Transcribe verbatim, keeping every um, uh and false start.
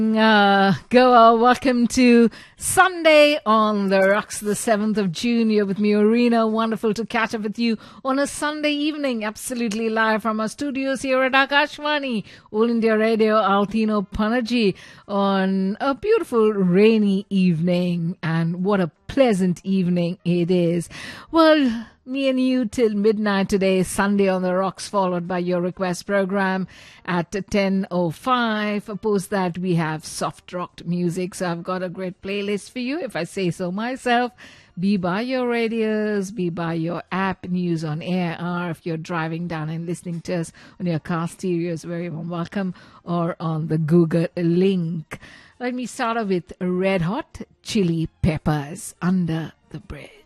Uh, Goa, welcome to Sunday on the Rocks, the seventh of June. You're with me, Arena. Wonderful to catch up with you on a Sunday evening, absolutely live from our studios here at Akashvani, All India Radio, Altino Panaji, on a beautiful rainy evening. And what a pleasant evening it is. Well, me and you till midnight today, Sunday on the Rocks, followed by your request program at ten oh five. Post that, we have soft rock music, so I've got a great playlist for you, if I say so myself. Be by your radios, be by your app, News on Air, or if you're driving down and listening to us on your car stereos, very welcome, or on the Google link. Let me start off with Red Hot Chili Peppers, Under the Bridge.